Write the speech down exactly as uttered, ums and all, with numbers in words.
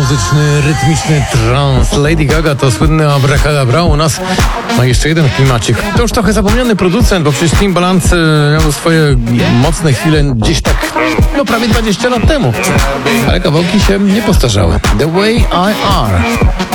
muzyczny, rytmiczny trance. Lady Gaga to słynny Abracadabra u nas. No i jeszcze jeden klimacik. To już trochę zapomniany producent, bo przecież Timbaland miał swoje mocne chwile gdzieś tak, no prawie dwadzieścia lat temu. Ale kawałki się nie postarzały. The Way I Are.